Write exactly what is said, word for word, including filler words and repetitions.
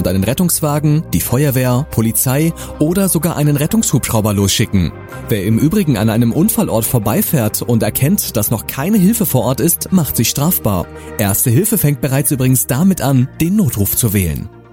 und einen Rettungswagen, die Feuerwehr, Polizei oder sogar einen Rettungshubschrauber losschicken. Wer im Übrigen an einem Unfallort vorbeifährt und erkennt, dass noch keine Hilfe vor Ort ist, macht sich strafbar. Erste Hilfe fängt bereits übrigens damit an, den Notruf zu wählen.